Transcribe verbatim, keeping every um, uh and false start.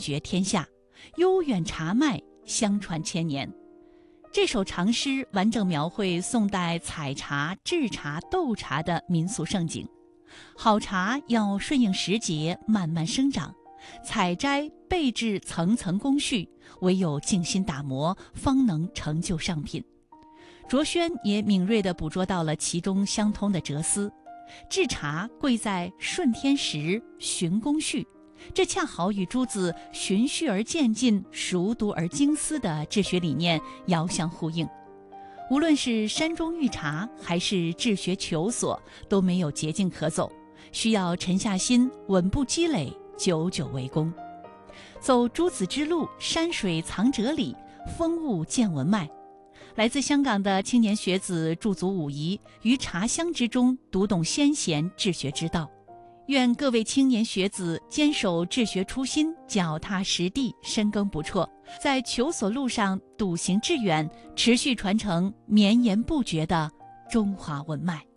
绝天下，悠远茶脉相传千年。这首长诗完整描绘宋代采茶、制茶、斗茶的民俗盛景。好茶要顺应时节，慢慢生长，采摘备制层层工序，唯有静心打磨，方能成就上品。卓轩也敏锐地捕捉到了其中相通的哲思。制茶贵在顺天时，循工序，这恰好与诸子循序而渐进、熟读而精思的治学理念遥相呼应。无论是山中遇茶，还是治学求索，都没有捷径可走，需要沉下心，稳步积累，久久为功。走诸子之路，山水藏哲理，风物见文脉。来自香港的青年学子驻足武夷，于茶香之中读懂先贤治学之道。愿各位青年学子坚守治学初心，脚踏实地，深耕不辍，在求索路上笃行致远，持续传承绵延不绝的中华文脉。